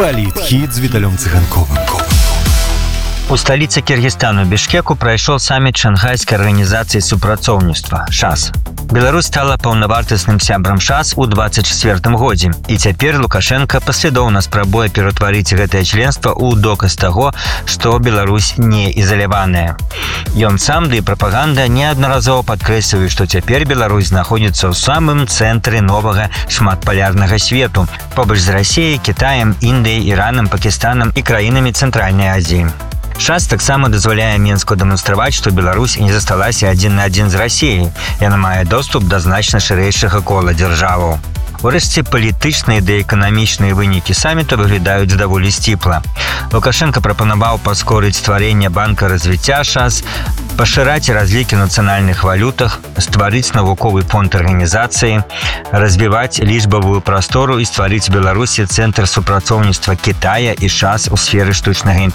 Палітхід з Віталем Циганковым. У сталіцы Кіргізстану Бішкеку прайшоў саміт Шанхайскай арганізацыі супрацоўніцтва ШАС. Беларусь стала паўнавартасным сябрам ШАС у 24 годзе, і цяпер Лукашенко паслядоўна спрабуе ператварыць гэтае членства ў доказ таго, што Беларусь не ізаляваная. Ён сам ды прапаганда неаднаразова падкрэсліваюць, што цяпер Беларусь знаходзіцца ў самым цэнтры новага шматпалярнага свету, побач з Расіяй, Кітаем, Індыяй, Іранам, Пакістанам і краінамі Цэнтральнай Азіі. ШАС таксама дазваляе Менску дэманстраваць, што Беларусь не засталася адзін на адзін з Расіяй. Яна мае доступ да значна шырэйшага кола дзяржаваў. Урэшце, палітычныя ды эканамічныя вынікі саміту выглядаюць даволі сціпла. Лукашенко прапанаваў паскорыць стварэнне банка развіцця ШАС, пашыраць разлікі ў нацыянальных валютах, стварыць навуковы фонд арганізацыі, развіваць лічбавую прастору і стварыць Беларусі цэнтр супрацоўніцтва Кітая і ШАС у сферы штучнага